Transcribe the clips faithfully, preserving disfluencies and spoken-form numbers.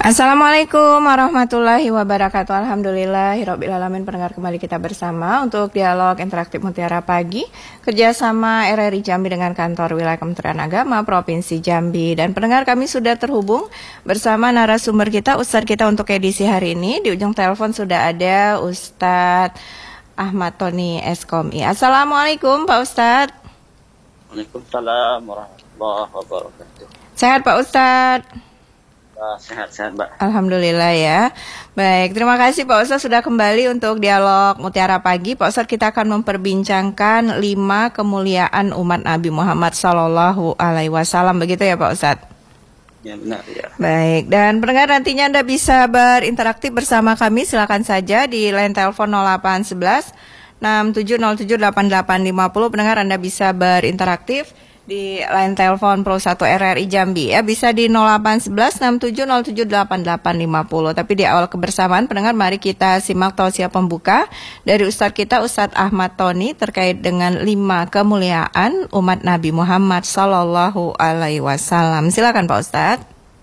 Assalamualaikum warahmatullahi wabarakatuh. Alhamdulillahirabbil alamin. Pendengar, kembali kita bersama untuk dialog interaktif Mutiara Pagi kerjasama R R I Jambi dengan kantor wilayah Kementerian Agama Provinsi Jambi. Dan pendengar, kami sudah terhubung bersama narasumber kita, Ustadz kita untuk edisi hari ini. Di ujung telepon sudah ada Ustadz Ahmad Tony S K O M I. Assalamualaikum Pak Ustadz. Waalaikumsalam warahmatullahi wabarakatuh. Sehat Pak Ustadz? Sehat-sehat Mbak. Alhamdulillah ya. Baik, terima kasih Pak Ustadz sudah kembali untuk dialog Mutiara Pagi. Pak Ustadz, kita akan memperbincangkan lima kemuliaan umat Nabi Muhammad Sallallahu Alaihi Wasallam. Begitu ya Pak Ustadz? Ya benar ya. Baik, dan pendengar, nantinya Anda bisa berinteraksi bersama kami. Silakan saja di line telepon nol delapan satu satu enam tujuh nol tujuh delapan delapan lima nol. Pendengar, Anda bisa berinteraktif di line telepon Pro satu R R I Jambi ya, bisa di nol delapan satu satu enam tujuh nol tujuh delapan delapan lima nol. Tapi di awal kebersamaan pendengar, mari kita simak tausiah pembuka dari Ustadz kita, Ustadz Ahmad Tony, terkait dengan lima kemuliaan umat Nabi Muhammad Sallallahu Alaihi Wasallam. Silakan Pak Ustadz.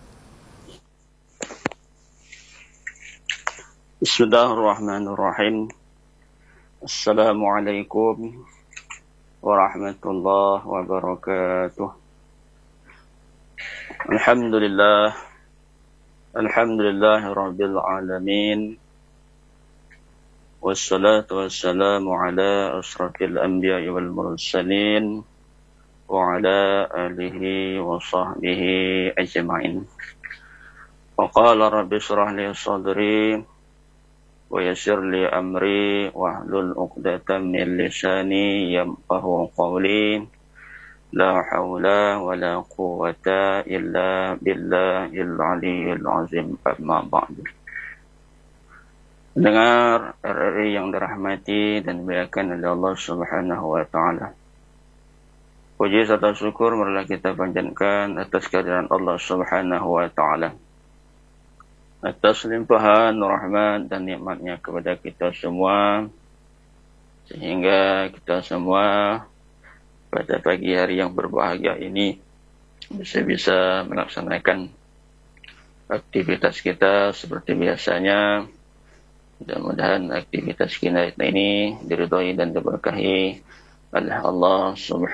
Bismillahirrahmanirrahim. Assalamualaikum warahmatullahi wabarakatuh. Alhamdulillah, alhamdulillahi rabbil alamin, wassalatu wassalamu ala asrafil anbiya'i wal mursalin wa ala alihi wa sahbihi ajma'in. Wa qala rabbi shrah li sadri wa yassir li amri wahlul 'uqdatam min lisani yafqahu qawli. La haula wala quwwata illa billahil aliyyil azim. Amma ba'du. Dengar R R I yang dirahmati dan dimuliakan oleh Allah Subhanahu wa taala. Puji serta syukur marilah kita panjatkan atas kehadiran Allah Subhanahu wa taala, atas limpahan rahmat dan nikmatnya kepada kita semua, sehingga kita semua pada pagi hari yang berbahagia ini bisa-bisa melaksanakan aktivitas kita seperti biasanya. Mudah-mudahan aktivitas kita ini diridhoi dan diberkahi oleh Allah Subhanahu